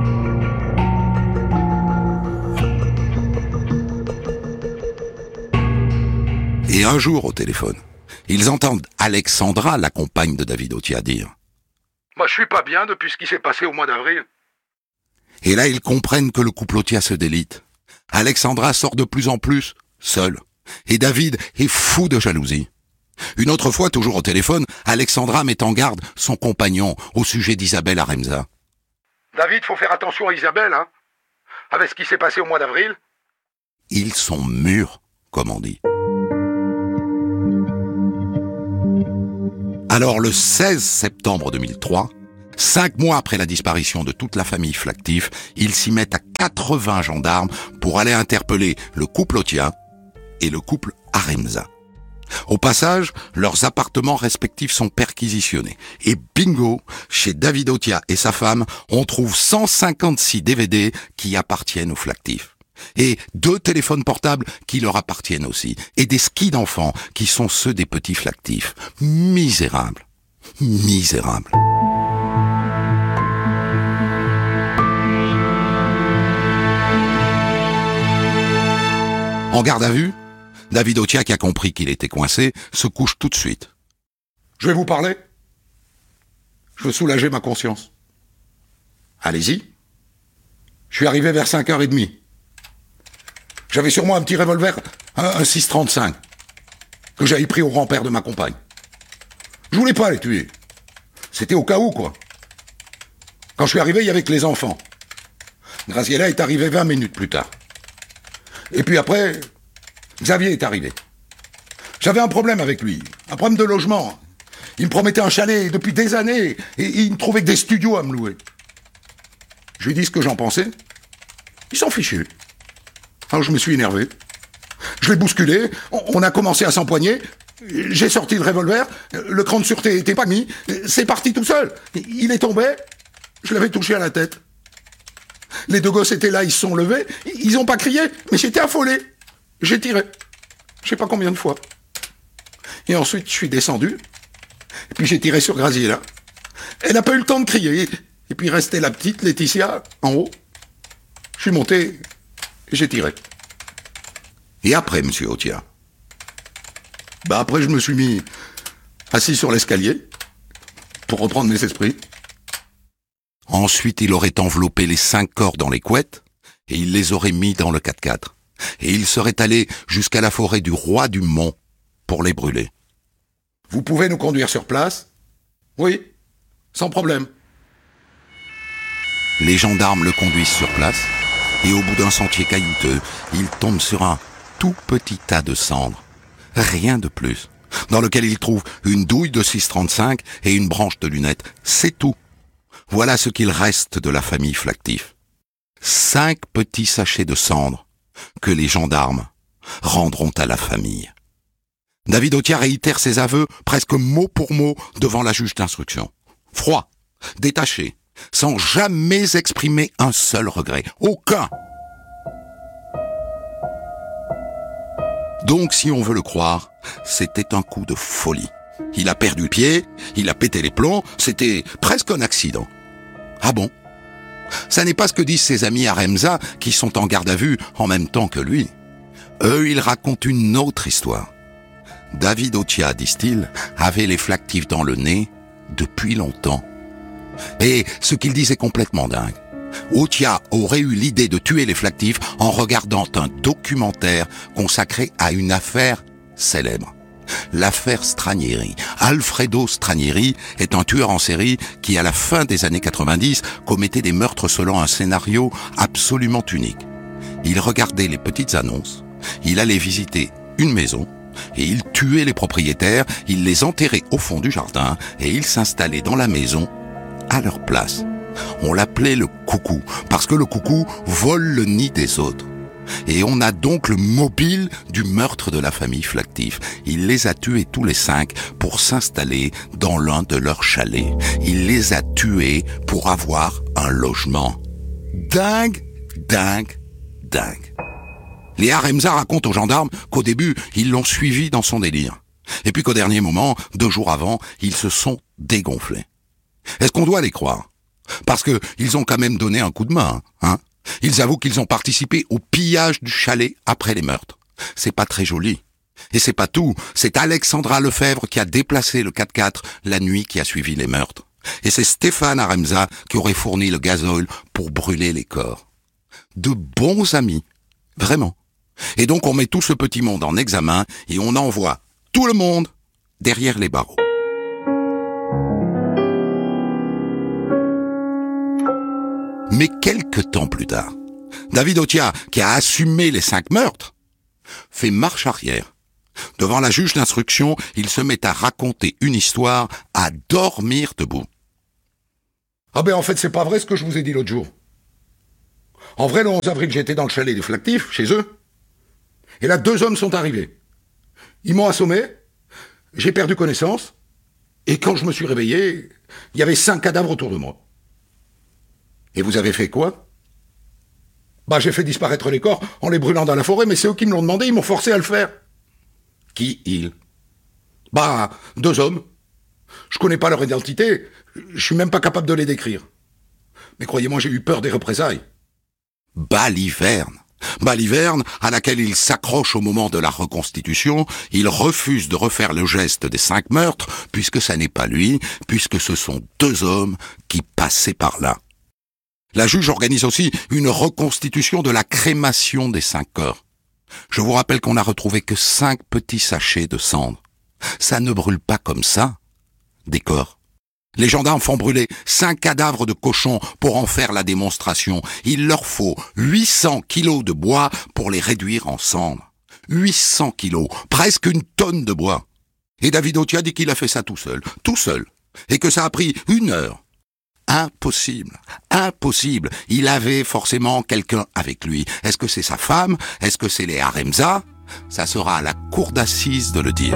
Et un jour au téléphone, ils entendent Alexandra, la compagne de David Otia, dire « Moi, je suis pas bien depuis ce qui s'est passé au mois d'avril. » Et là, ils comprennent que le couple Otia se délite. Alexandra sort de plus en plus seule. Et David est fou de jalousie. Une autre fois, toujours au téléphone, Alexandra met en garde son compagnon au sujet d'Isabelle Aremza. « David, faut faire attention à Isabelle, hein. avec ce qui s'est passé au mois d'avril? Ils sont mûrs, comme on dit. Alors le 16 septembre 2003, 5 mois après la disparition de toute la famille Flactif, ils s'y mettent à 80 gendarmes pour aller interpeller le couple Otia et le couple Aremza. Au passage, leurs appartements respectifs sont perquisitionnés. Et bingo, chez David Otia et sa femme, on trouve 156 DVD qui appartiennent aux Flactifs. Et 2 téléphones portables qui leur appartiennent aussi. Et des skis d'enfants qui sont ceux des petits Flactifs. Misérables. Misérables. En garde à vue, David Otia, qui a compris qu'il était coincé, se couche tout de suite. Je vais vous parler. Je veux soulager ma conscience. Allez-y. Je suis arrivé vers 5h30. J'avais sur moi un petit revolver, un 6,35, que j'avais pris au grand-père de ma compagne. Je voulais pas les tuer. C'était au cas où, quoi. Quand je suis arrivé, il y avait que les enfants. Graziella est arrivée 20 minutes plus tard. Et puis après, Xavier est arrivé. J'avais un problème avec lui, un problème de logement. Il me promettait un chalet depuis des années, et il ne trouvait que des studios à me louer. Je lui ai dit ce que j'en pensais. Il s'en fichait. Alors je me suis énervé. Je l'ai bousculé, on a commencé à s'empoigner, j'ai sorti le revolver, le cran de sûreté était pas mis, c'est parti tout seul. Il est tombé, je l'avais touché à la tête. Les 2 gosses étaient là, ils se sont levés, ils ont pas crié, mais j'étais affolé. J'ai tiré, je sais pas combien de fois. Et ensuite je suis descendu, et puis j'ai tiré sur Graziella. Elle n'a pas eu le temps de crier, et puis restait la petite Laetitia en haut. Je suis monté, et j'ai tiré. Et après, monsieur Otia? Après, je me suis mis assis sur l'escalier pour reprendre mes esprits. Ensuite, il aurait enveloppé les 5 corps dans les couettes et il les aurait mis dans le 4x4. Et il serait allé jusqu'à la forêt du Roi du Mont pour les brûler. Vous pouvez nous conduire sur place? Oui, sans problème. Les gendarmes le conduisent sur place et au bout d'un sentier caillouteux, il tombe sur un tout petit tas de cendres. Rien de plus. Dans lequel il trouve une douille de 6,35 et une branche de lunettes. C'est tout. Voilà ce qu'il reste de la famille Flactif. 5 petits sachets de cendres que les gendarmes rendront à la famille. David Otia réitère ses aveux presque mot pour mot devant la juge d'instruction. Froid, détaché, sans jamais exprimer un seul regret. Aucun. Donc, si on veut le croire, c'était un coup de folie. Il a perdu pied, il a pété les plombs, c'était presque un accident. Ah bon? Ça n'est pas ce que disent ses amis Aremza qui sont en garde à vue en même temps que lui. Eux, ils racontent une autre histoire. David Otia, disent-ils, avait les Flactifs dans le nez depuis longtemps. Et ce qu'ils disent est complètement dingue. Otia aurait eu l'idée de tuer les Flactifs en regardant un documentaire consacré à une affaire célèbre. L'affaire Stranieri. Alfredo Stranieri est un tueur en série qui, à la fin des années 90, commettait des meurtres selon un scénario absolument unique. Il regardait les petites annonces, il allait visiter une maison, et il tuait les propriétaires, il les enterrait au fond du jardin, et il s'installait dans la maison à leur place. On l'appelait le coucou, parce que le coucou vole le nid des autres. Et on a donc le mobile du meurtre de la famille Flactif. Il les a tués tous les 5 pour s'installer dans l'un de leurs chalets. Il les a tués pour avoir un logement. Dingue, dingue, dingue. Les Aremza racontent aux gendarmes qu'au début, ils l'ont suivi dans son délire. Et puis qu'au dernier moment, 2 jours avant, ils se sont dégonflés. Est-ce qu'on doit les croire? Parce que ils ont quand même donné un coup de main, hein? Ils avouent qu'ils ont participé au pillage du chalet après les meurtres. C'est pas très joli. Et c'est pas tout. C'est Alexandra Lefebvre qui a déplacé le 4x4 la nuit qui a suivi les meurtres. Et c'est Stéphane Aremza qui aurait fourni le gasoil pour brûler les corps. De bons amis. Vraiment. Et donc on met tout ce petit monde en examen et on envoie tout le monde derrière les barreaux. Mais quelques temps plus tard, David Otia, qui a assumé les 5 meurtres, fait marche arrière. Devant la juge d'instruction, il se met à raconter une histoire, à dormir debout. Ah ben en fait, c'est pas vrai ce que je vous ai dit l'autre jour. En vrai, le 11 avril, j'étais dans le chalet des Flactifs, chez eux. Et là, 2 hommes sont arrivés. Ils m'ont assommé, j'ai perdu connaissance, et quand je me suis réveillé, il y avait 5 cadavres autour de moi. Et vous avez fait quoi ? Bah, j'ai fait disparaître les corps en les brûlant dans la forêt, mais c'est eux qui me l'ont demandé, ils m'ont forcé à le faire. Qui, ils ? Bah, 2 hommes. Je connais pas leur identité, je suis même pas capable de les décrire. Mais croyez-moi, j'ai eu peur des représailles. Baliverne, à laquelle il s'accroche au moment de la reconstitution, il refuse de refaire le geste des 5 meurtres, puisque ça n'est pas lui, puisque ce sont 2 hommes qui passaient par là. La juge organise aussi une reconstitution de la crémation des 5 corps. Je vous rappelle qu'on n'a retrouvé que 5 petits sachets de cendres. Ça ne brûle pas comme ça, des corps. Les gendarmes font brûler 5 cadavres de cochons pour en faire la démonstration. Il leur faut 800 kilos de bois pour les réduire en cendres. 800 kilos, presque 1 tonne de bois. Et David Otia dit qu'il a fait ça tout seul, et que ça a pris 1 heure. Impossible. Il avait forcément quelqu'un avec lui. Est-ce que c'est sa femme ? Est-ce que c'est les Haremza ? Ça sera à la cour d'assises de le dire.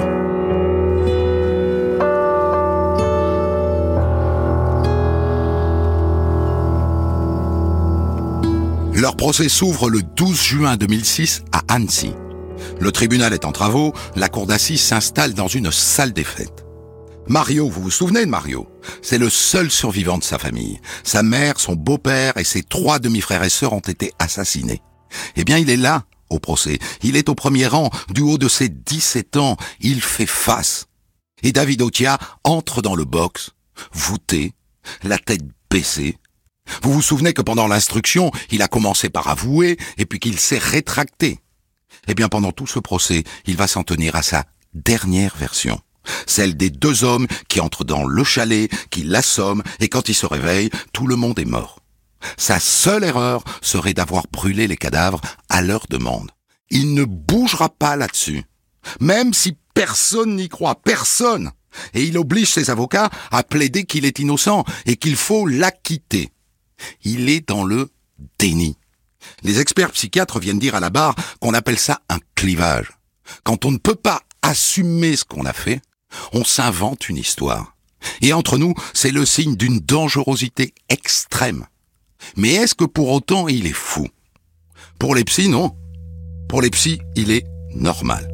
Leur procès s'ouvre le 12 juin 2006 à Annecy. Le tribunal est en travaux, la cour d'assises s'installe dans une salle des fêtes. Mario, vous vous souvenez de Mario ? C'est le seul survivant de sa famille. Sa mère, son beau-père et ses 3 demi-frères et sœurs ont été assassinés. Eh bien, il est là, au procès. Il est au premier rang, du haut de ses 17 ans. Il fait face. Et David Otia entre dans le box, voûté, la tête baissée. Vous vous souvenez que pendant l'instruction, il a commencé par avouer et puis qu'il s'est rétracté. Eh bien, pendant tout ce procès, il va s'en tenir à sa dernière version. Celle des 2 hommes qui entrent dans le chalet, qui l'assomment, et quand il se réveille, tout le monde est mort. Sa seule erreur serait d'avoir brûlé les cadavres à leur demande. Il ne bougera pas là-dessus, même si personne n'y croit, personne. Et il oblige ses avocats à plaider qu'il est innocent et qu'il faut l'acquitter. Il est dans le déni. Les experts psychiatres viennent dire à la barre qu'on appelle ça un clivage. Quand on ne peut pas assumer ce qu'on a fait, on s'invente une histoire. Et entre nous, c'est le signe d'une dangerosité extrême. Mais est-ce que pour autant il est fou ? Pour les psys, non. Pour les psys, il est normal.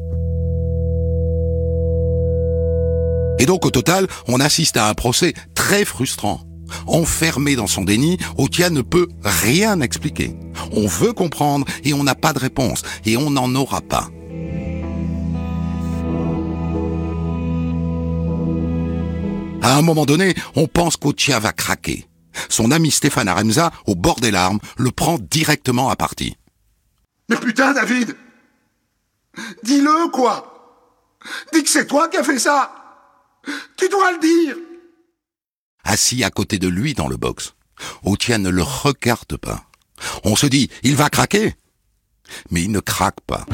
Et donc au total, on assiste à un procès très frustrant. Enfermé dans son déni, Otia ne peut rien expliquer. On veut comprendre et on n'a pas de réponse. Et on n'en aura pas. À un moment donné, on pense qu'Otia va craquer. Son ami Stéphane Haremza, au bord des larmes, le prend directement à partie. Mais putain, David ! Dis-le, quoi ! Dis que c'est toi qui as fait ça ! Tu dois le dire ! Assis à côté de lui dans le box, Otia ne le regarde pas. On se dit, il va craquer. Mais il ne craque pas.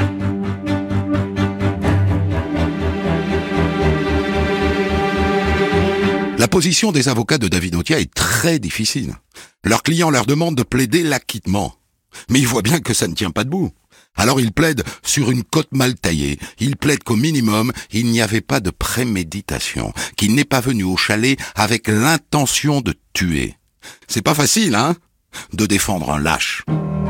La position des avocats de David Otia est très difficile. Leurs clients leur demandent de plaider l'acquittement. Mais ils voient bien que ça ne tient pas debout. Alors ils plaident sur une cote mal taillée. Ils plaident qu'au minimum, il n'y avait pas de préméditation, qu'il n'est pas venu au chalet avec l'intention de tuer. C'est pas facile, hein, de défendre un lâche.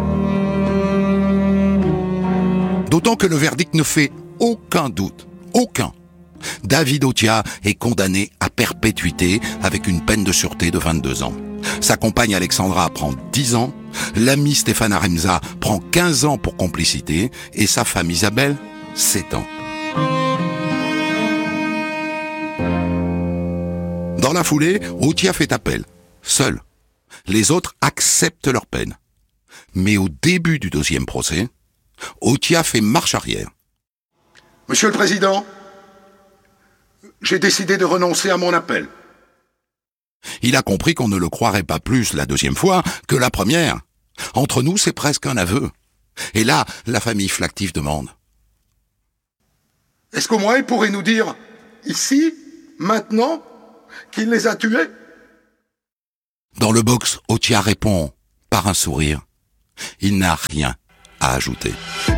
D'autant que le verdict ne fait aucun doute. Aucun. David Otia est condamné à perpétuité avec une peine de sûreté de 22 ans. Sa compagne Alexandra prend 10 ans, l'ami Stéphane Haremza prend 15 ans pour complicité et sa femme Isabelle, 7 ans. Dans la foulée, Otia fait appel, seul. Les autres acceptent leur peine. Mais au début du 2e procès, Otia fait marche arrière. Monsieur le Président, j'ai décidé de renoncer à mon appel. Il a compris qu'on ne le croirait pas plus la 2e fois que la première. Entre nous, c'est presque un aveu. Et là, la famille Flactif demande. Est-ce qu'au moins il pourrait nous dire, ici, maintenant, qu'il les a tués? Dans le box, Othiard répond par un sourire. Il n'a rien à ajouter.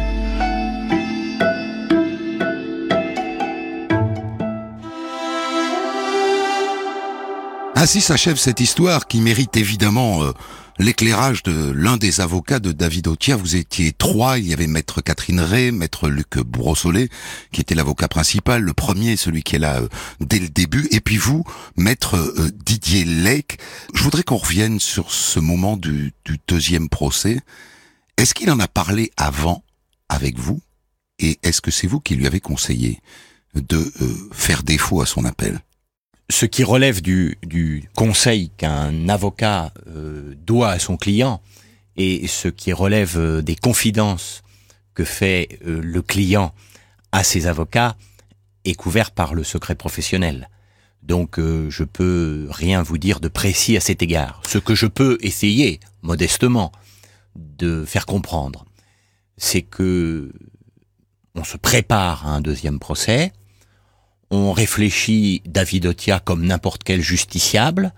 Ainsi s'achève cette histoire qui mérite évidemment l'éclairage de l'un des avocats de David Othiard. Vous étiez 3, il y avait maître Catherine Ray, maître Luc Brossolet, qui était l'avocat principal, le premier, celui qui est là dès le début, et puis vous, maître Didier Lake. Je voudrais qu'on revienne sur ce moment du deuxième procès. Est-ce qu'il en a parlé avant avec vous? Et est-ce que c'est vous qui lui avez conseillé de faire défaut à son appel? Ce qui relève du conseil qu'un avocat doit à son client et ce qui relève des confidences que fait le client à ses avocats est couvert par le secret professionnel. Donc je peux rien vous dire de précis à cet égard. Ce que je peux essayer, modestement, de faire comprendre, c'est que on se prépare à un deuxième procès. On réfléchit David Othiard comme n'importe quel justiciable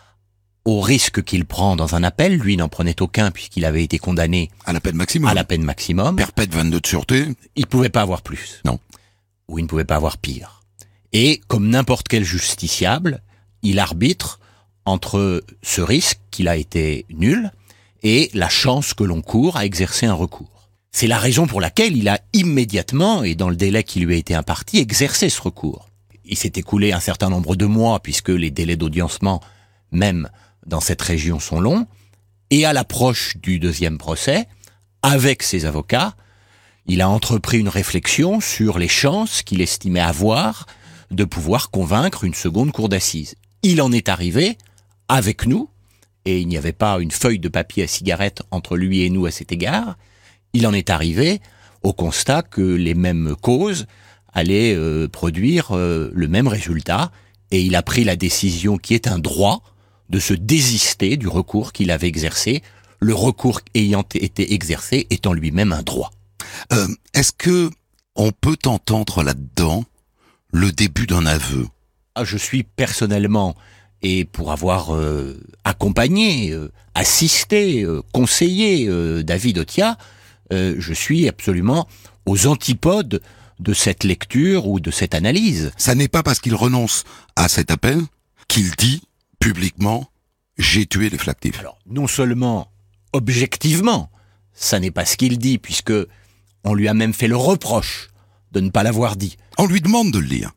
au risque qu'il prend dans un appel. Lui n'en prenait aucun puisqu'il avait été condamné à la peine maximum. À la peine maximum. Perpète 22 de sûreté. Il pouvait pas avoir plus. Non. Ou il ne pouvait pas avoir pire. Et comme n'importe quel justiciable, il arbitre entre ce risque qu'il a été nul et la chance que l'on court à exercer un recours. C'est la raison pour laquelle il a immédiatement, et dans le délai qui lui a été imparti, exercé ce recours. Il s'est écoulé un certain nombre de mois, puisque les délais d'audiencement, même dans cette région, sont longs. Et à l'approche du deuxième procès, avec ses avocats, il a entrepris une réflexion sur les chances qu'il estimait avoir de pouvoir convaincre une seconde cour d'assises. Il en est arrivé, avec nous, et il n'y avait pas une feuille de papier à cigarette entre lui et nous à cet égard, il en est arrivé au constat que les mêmes causes allaient produire le même résultat, et il a pris la décision qui est un droit de se désister du recours qu'il avait exercé, le recours ayant été exercé étant lui-même un droit. Est-ce que on peut entendre là-dedans le début d'un aveu? Je suis personnellement, et pour avoir accompagné, assisté, conseillé David Othiard, je suis absolument aux antipodes de cette lecture ou de cette analyse. Ça n'est pas parce qu'il renonce à cet appel qu'il dit publiquement « j'ai tué les Flactif ». Alors, non seulement objectivement, ça n'est pas ce qu'il dit, puisque on lui a même fait le reproche de ne pas l'avoir dit. On lui demande de le lire.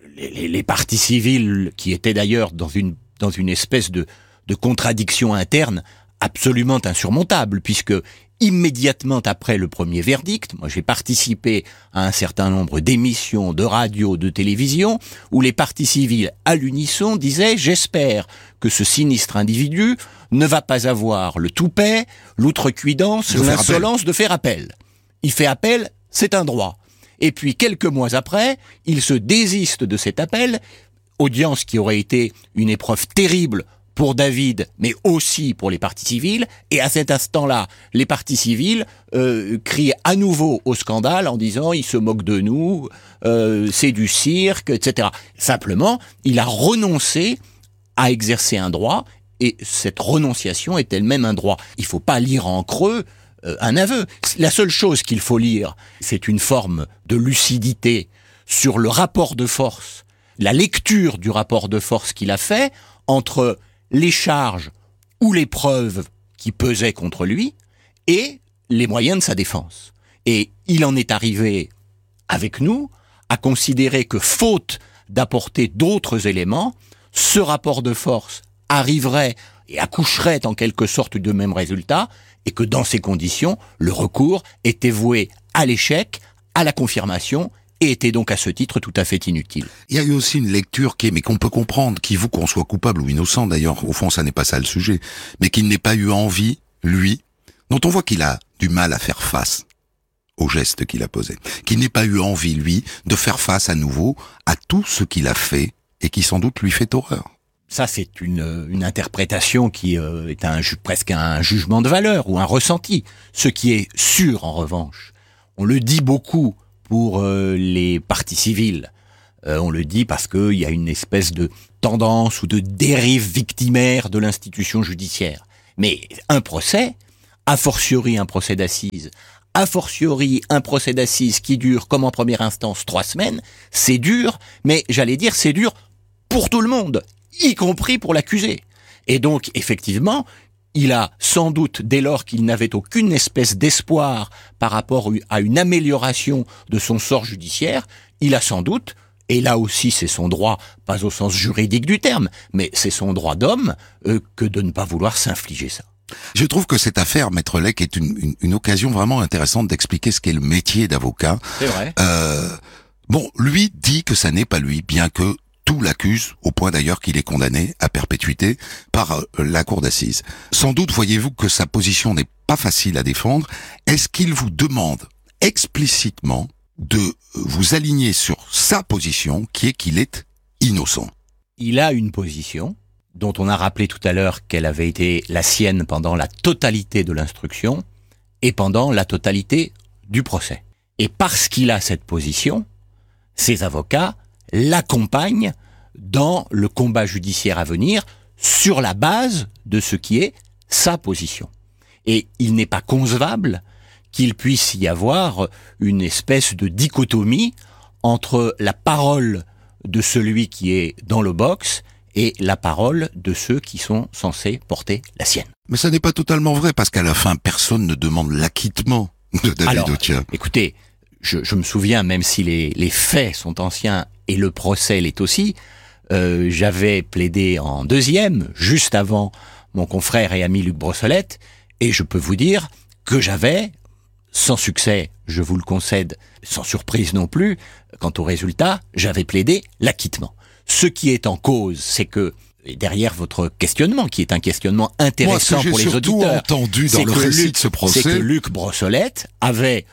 Les parties civiles, qui étaient d'ailleurs dans une espèce de contradiction interne absolument insurmontable, puisque immédiatement après le premier verdict, moi j'ai participé à un certain nombre d'émissions de radio, de télévision, où les parties civiles à l'unisson disaient « J'espère que ce sinistre individu ne va pas avoir le toupet, l'outrecuidance, l'insolence de faire appel. Il fait appel, c'est un droit. » Et puis quelques mois après, il se désiste de cet appel, audience qui aurait été une épreuve terrible pour David, mais aussi pour les parties civiles, et à cet instant-là, les parties civiles crient à nouveau au scandale en disant « il se moque de nous, c'est du cirque, etc. » Simplement, il a renoncé à exercer un droit, et cette renonciation est elle-même un droit. Il ne faut pas lire en creux un aveu. La seule chose qu'il faut lire, c'est une forme de lucidité sur le rapport de force, la lecture du rapport de force qu'il a fait entre les charges ou les preuves qui pesaient contre lui et les moyens de sa défense. Et il en est arrivé, avec nous, à considérer que, faute d'apporter d'autres éléments, ce rapport de force arriverait et accoucherait en quelque sorte du même résultat, et que dans ces conditions, le recours était voué à l'échec, à la confirmation, et était donc à ce titre tout à fait inutile. Il y a eu aussi une lecture mais qu'on peut comprendre, qui vaut qu'on soit coupable ou innocent d'ailleurs, au fond ça n'est pas ça le sujet, mais qu'il n'ait pas eu envie, lui, dont on voit qu'il a du mal à faire face au geste qu'il a posé, qu'il n'ait pas eu envie, lui, de faire face à nouveau à tout ce qu'il a fait et qui sans doute lui fait horreur. Ça, c'est une interprétation qui est presque un jugement de valeur ou un ressenti. Ce qui est sûr, en revanche, on le dit beaucoup pour les parties civiles. On le dit parce qu'il y a une espèce de tendance ou de dérive victimaire de l'institution judiciaire. Mais un procès, a fortiori un procès d'assises, a fortiori un procès d'assises qui dure, comme en première instance, 3 semaines, c'est dur, mais j'allais dire c'est dur pour tout le monde, y compris pour l'accusé. Et donc, effectivement, il a sans doute, dès lors qu'il n'avait aucune espèce d'espoir par rapport à une amélioration de son sort judiciaire, il a sans doute, et là aussi c'est son droit, pas au sens juridique du terme, mais c'est son droit d'homme, que de ne pas vouloir s'infliger ça. Je trouve que cette affaire, Maître Lec, est une occasion vraiment intéressante d'expliquer ce qu'est le métier d'avocat. C'est vrai. Bon, lui dit que ça n'est pas lui, bien que tout l'accuse, au point d'ailleurs qu'il est condamné à perpétuité par la cour d'assises. Sans doute voyez-vous que sa position n'est pas facile à défendre. Est-ce qu'il vous demande explicitement de vous aligner sur sa position, qui est qu'il est innocent? Il a une position dont on a rappelé tout à l'heure qu'elle avait été la sienne pendant la totalité de l'instruction et pendant la totalité du procès. Et parce qu'il a cette position, ses avocats l'accompagnent dans le combat judiciaire à venir sur la base de ce qui est sa position. Et il n'est pas concevable qu'il puisse y avoir une espèce de dichotomie entre la parole de celui qui est dans le box et la parole de ceux qui sont censés porter la sienne. Mais ça n'est pas totalement vrai, parce qu'à la fin, personne ne demande l'acquittement de David Otia. Écoutez, je me souviens, même si les faits sont anciens et le procès l'est aussi, j'avais plaidé en deuxième, juste avant mon confrère et ami Luc Brossolette, et je peux vous dire que j'avais, sans succès, je vous le concède, sans surprise non plus, quant au résultat, j'avais plaidé l'acquittement. Ce qui est en cause, c'est que, derrière votre questionnement, qui est un questionnement intéressant pour les auditeurs, entendu dans le récit de ce procès, c'est que Luc Brossolette avait,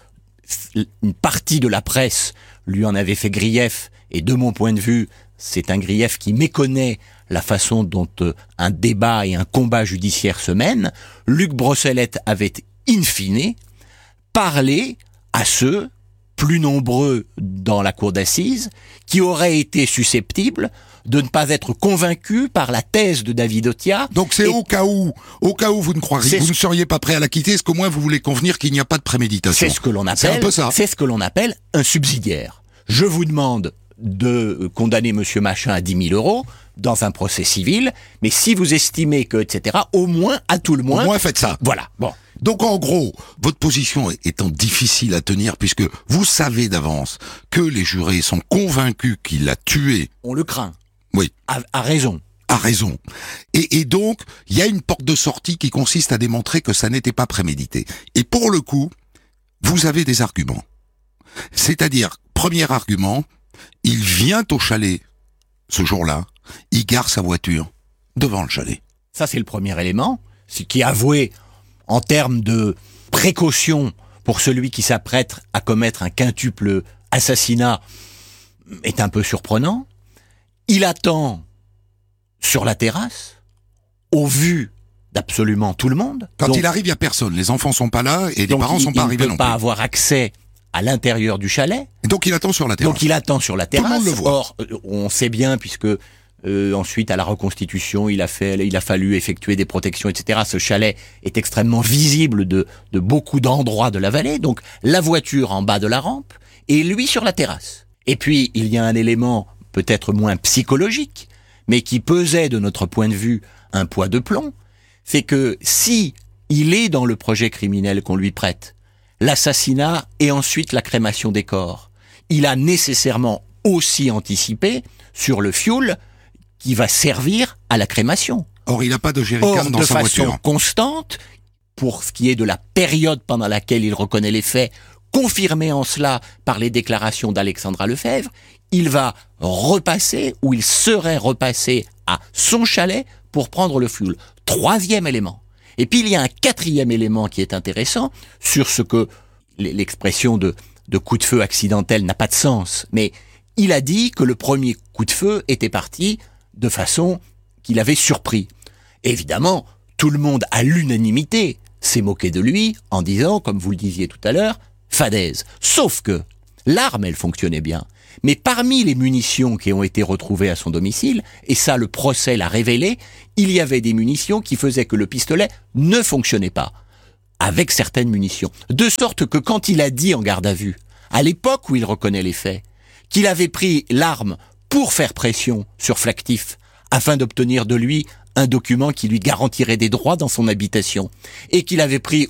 une partie de la presse lui en avait fait grief, et de mon point de vue, c'est un grief qui méconnaît la façon dont un débat et un combat judiciaire se mènent. Luc Brossolette avait, in fine, parlé à ceux, plus nombreux dans la cour d'assises, qui auraient été susceptibles de ne pas être convaincus par la thèse de David Otia. Donc c'est au cas où vous ne seriez pas prêt à l'acquitter, est-ce qu'au moins vous voulez convenir qu'il n'y a pas de préméditation? C'est ce que l'on appelle un subsidiaire. Je vous demande de condamner monsieur Machin à 10 000 € dans un procès civil, mais si vous estimez que, etc., au moins, à tout le moins... Au moins faites ça. Voilà, bon. Donc en gros, votre position étant difficile à tenir, puisque vous savez d'avance que les jurés sont convaincus qu'il l'a tué. On le craint. Oui. À raison. À raison. Et donc, il y a une porte de sortie qui consiste à démontrer que ça n'était pas prémédité. Et pour le coup, vous avez des arguments. C'est-à-dire, premier argument, il vient au chalet ce jour-là, il gare sa voiture devant le chalet. Ça, c'est le premier élément, ce qui est avoué en termes de précaution pour celui qui s'apprête à commettre un quintuple assassinat est un peu surprenant. Il attend sur la terrasse, au vu d'absolument tout le monde. Quand il arrive, il n'y a personne. Les enfants sont pas là et les parents sont pas arrivés non plus. Il ne peut pas avoir accès à l'intérieur du chalet. Et donc il attend sur la terrasse. Tout le monde le voit. Or, on sait bien, puisque ensuite à la reconstitution, il a fallu effectuer des protections, etc. Ce chalet est extrêmement visible de beaucoup d'endroits de la vallée. Donc la voiture en bas de la rampe et lui sur la terrasse. Et puis il y a un élément peut-être moins psychologique, mais qui pesait de notre point de vue un poids de plomb, c'est que si il est dans le projet criminel qu'on lui prête, l'assassinat et ensuite la crémation des corps, il a nécessairement aussi anticipé sur le fioul qui va servir à la crémation. Or, il n'a pas de jerrycan dans sa voiture. De façon constante, pour ce qui est de la période pendant laquelle il reconnaît les faits, confirmé en cela par les déclarations d'Alexandra Lefebvre, il va repasser, ou il serait repassé à son chalet pour prendre le fioul. Troisième élément. Et puis il y a un quatrième élément qui est intéressant, sur ce que l'expression de coup de feu accidentel n'a pas de sens, mais il a dit que le premier coup de feu était parti de façon qu'il avait surpris. Évidemment, tout le monde, à l'unanimité, s'est moqué de lui en disant, comme vous le disiez tout à l'heure, fadaise. Sauf que l'arme, elle fonctionnait bien. Mais parmi les munitions qui ont été retrouvées à son domicile, et ça le procès l'a révélé, il y avait des munitions qui faisaient que le pistolet ne fonctionnait pas, avec certaines munitions. De sorte que quand il a dit en garde à vue, à l'époque où il reconnaît les faits, qu'il avait pris l'arme pour faire pression sur Flactif, afin d'obtenir de lui un document qui lui garantirait des droits dans son habitation, et qu'il avait pris